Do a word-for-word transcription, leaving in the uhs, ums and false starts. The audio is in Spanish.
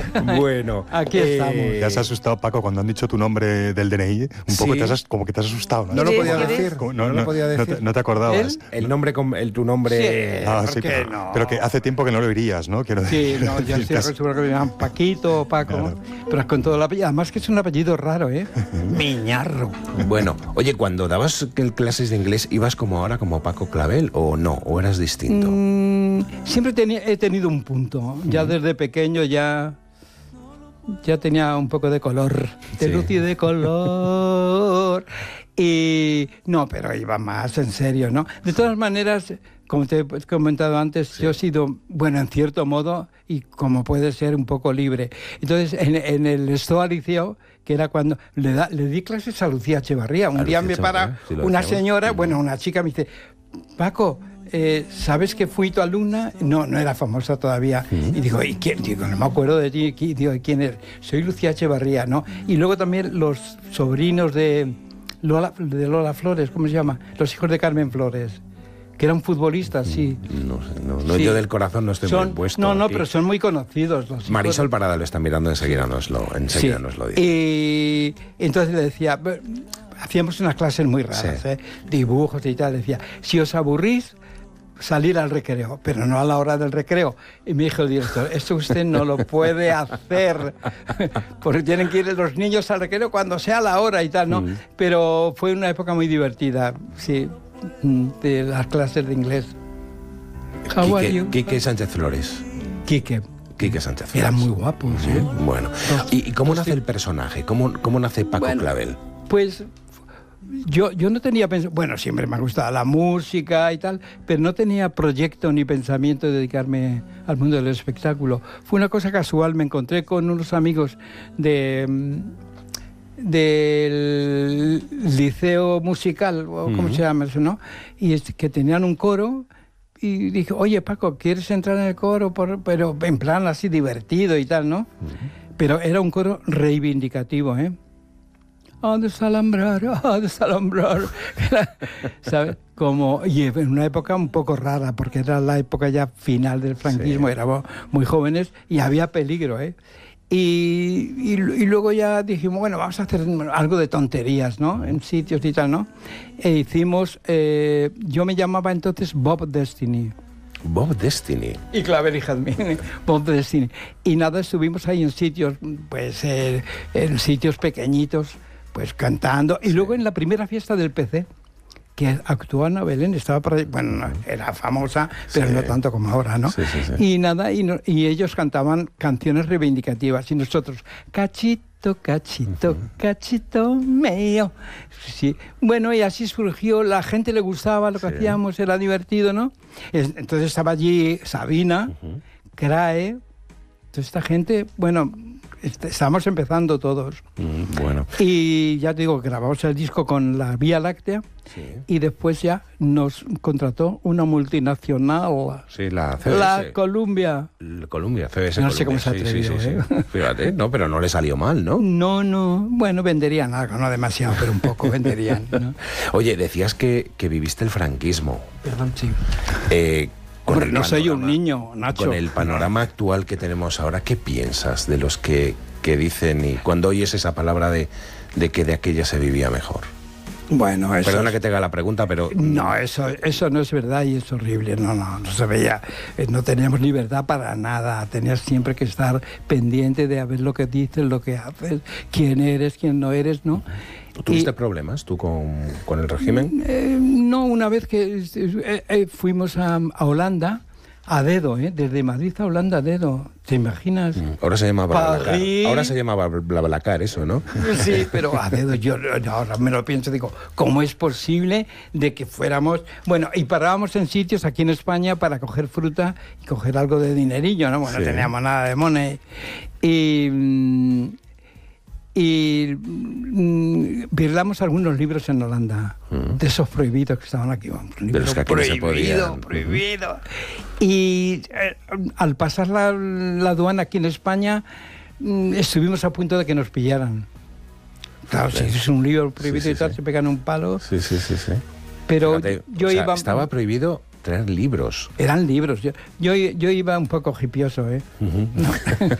Bueno, aquí eh, estamos. ¿Te has asustado, Paco, cuando han dicho tu nombre del D N I? Un poco Sí. te has, como que te has asustado, ¿no? ¿No lo ¿Quieres- podía quieres? decir? Como- No, no, lo no, podía no decir. te, no te acordabas. El nombre, con- el, tu nombre... Sí. Ah, ¿por sí, qué pero, no? pero que hace tiempo que no lo dirías, ¿no? Quiero Sí, decir, no, yo te estoy has- seguro que me llaman Paquito o Paco, Claro. pero con todo el apellido. Además que es un apellido raro, ¿eh? Miñarro. Bueno, oye, cuando dabas que- clases de inglés, ¿ibas como ahora, como Paco Clavel, o no? ¿O eras distinto? Mm, siempre tenía, he tenido un punto. Ya desde pequeño ya, ya tenía un poco de color. De Sí. luz y de color. Y no, pero iba más en serio, ¿no? De todas maneras, como te he comentado antes, yo he sido, bueno, en cierto modo, y como puede ser, un poco libre. Entonces, en, en el Estoa Liceo, que era cuando le, da, le di clases a Lucía Echevarría. Un A día Lucía me para Echevarría, sí lo una decíamos. señora, Mm. bueno, una chica, me dice, Paco, eh, ¿sabes que fui tu alumna? No, no era famosa todavía. Mm. Y digo, ¿y quién? Digo, no me acuerdo de ti. ¿Qui- Digo, ¿quién eres? Soy Lucía Echevarría, ¿no? Y luego también los sobrinos de Lola, de Lola Flores, ¿cómo se llama? Los hijos de Carmen Flores, que eran futbolistas, sí. No sé, no, no, Sí. yo del corazón no estoy Son- muy puesto. No, no, aquí. pero son muy conocidos los hijos. Marisol Parada lo está mirando, enseguida nos lo, enseguida Sí. nos lo dice. Y entonces le decía, "Ve- hacíamos unas clases muy raras, Sí. ¿eh? Dibujos y tal. Le decía, si os aburrís, salir al recreo, pero no a la hora del recreo. Y me dijo el director, esto usted no lo puede hacer, porque tienen que ir los niños al recreo cuando sea la hora y tal, ¿no? Mm. Pero fue una época muy divertida, sí, mm, de las clases de inglés. How are Quique, you? Quique Sánchez Flores. Quique. Quique Sánchez Flores. Eran muy guapos, ¿eh? Bueno, ¿y, y cómo nace el personaje? ¿Cómo, cómo nace Paco Bueno, Clavel? Pues yo, yo no tenía pensamiento, bueno, siempre me ha gustado la música y tal, pero no tenía proyecto ni pensamiento de dedicarme al mundo del espectáculo. Fue una cosa casual, me encontré con unos amigos de, mm, del liceo musical, o cómo Ujú. se llama eso, ¿no? Y es que tenían un coro. Y dije, oye, Paco, ¿quieres entrar en el coro? Por- pero en plan así divertido y tal, ¿no? Pero era un coro reivindicativo, ¿eh? A desalambrar, a desalambrar. Era, ¿sabes? Como, y en una época un poco rara, porque era la época ya final del franquismo, Sí. éramos muy jóvenes y había peligro, ¿eh? Y, y, y luego ya dijimos, bueno, vamos a hacer algo de tonterías, ¿no? En sitios y tal, ¿no? E hicimos, eh, yo me llamaba entonces Bob Destiny. Bob Destiny. Y Clavel y Jazmín, Bob Destiny. Y nada, estuvimos ahí en sitios, pues, eh, en sitios pequeñitos, pues cantando. Y luego en la primera fiesta del P C, que actuó Ana Belén, estaba por ahí, bueno, no, era famosa, pero Sí. no tanto como ahora, ¿no? Sí, sí, sí. Y nada, y, no- y ellos cantaban canciones reivindicativas, y nosotros, cachito, cachito, cachito mío. Sí. Bueno, y así surgió, la gente le gustaba lo que Sí. hacíamos, era divertido, ¿no? Es- Entonces estaba allí Sabina, Crae, toda esta gente, bueno, est- estábamos empezando todos. Mm, bueno, Y ya te digo, grabamos el disco con la Vía Láctea sí. y después ya nos contrató una multinacional, Sí, la C B S. la Columbia. La Columbia, C B S. No sé Columbia, cómo se ha sí, sí, atrevido, sí, sí. Fíjate, no, pero no le salió mal, ¿no? No, no, bueno, venderían algo, no demasiado, pero un poco venderían, ¿no? Oye, decías que, que viviste el franquismo. Perdón, sí. Eh, con Hombre, el no soy un panorama- niño, Nacho. Con el panorama actual que tenemos ahora, ¿qué piensas de los que, que dicen y cuando oyes esa palabra de, de que de aquella se vivía mejor? Bueno, eso... Perdona que te haga la pregunta, pero... No, eso, eso no es verdad y es horrible. No, no, no se veía. eh, No teníamos libertad para nada. Tenías siempre que estar pendiente de a ver lo que dices, lo que haces, quién eres, quién no eres, ¿no? ¿Tuviste Y- problemas tú con, con el régimen? Eh, no, una vez que eh, eh, fuimos a, a Holanda, a dedo, ¿eh? Desde Madrid a Holanda a dedo. ¿Te imaginas? Ahora se llama Blablacar. París. Ahora se llama Blablacar eso, ¿no? Sí, pero a dedo yo yo ahora me lo pienso, digo, ¿cómo es posible de que fuéramos... Bueno, y parábamos en sitios aquí en España para coger fruta y coger algo de dinerillo, ¿no? Bueno, Sí. no teníamos nada de money. Y... mm, y mm, virlamos algunos libros en Holanda, Mm. de esos prohibidos que estaban aquí. Un libro los que aquí no se prohibido, podían. prohibido. Y eh, al pasar la, la aduana aquí en España, mm, estuvimos a punto de que nos pillaran. Claro, si es un libro prohibido Sí, sí, y tal, sí. se pegan un palo. Sí, sí, sí, sí. Pero Fíjate, yo o sea, iba... estaba prohibido traer libros. Eran libros. Yo, yo, yo iba un poco hipioso, ¿eh? Ujú. No.